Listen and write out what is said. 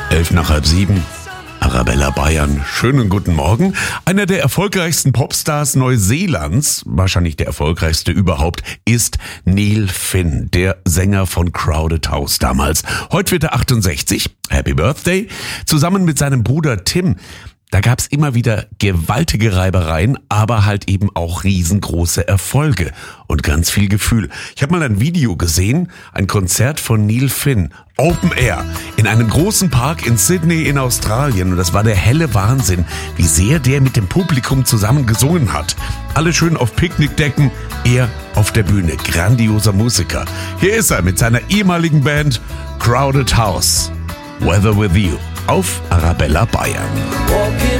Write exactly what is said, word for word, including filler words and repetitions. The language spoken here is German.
Elf nach halb sieben. Arabella Bayern, schönen guten Morgen. Einer der erfolgreichsten Popstars Neuseelands, wahrscheinlich der erfolgreichste überhaupt, ist Neil Finn, der Sänger von Crowded House damals. Heute wird er achtundsechzig, Happy Birthday, zusammen mit seinem Bruder Tim. Da gab's immer wieder gewaltige Reibereien, aber halt eben auch riesengroße Erfolge und ganz viel Gefühl. Ich habe mal ein Video gesehen, ein Konzert von Neil Finn, Open Air, in einem großen Park in Sydney in Australien. Und das war der helle Wahnsinn, wie sehr der mit dem Publikum zusammen gesungen hat. Alle schön auf Picknickdecken, er auf der Bühne. Grandioser Musiker. Hier ist er mit seiner ehemaligen Band Crowded House. Weather with You auf Arabella Bayern. Walking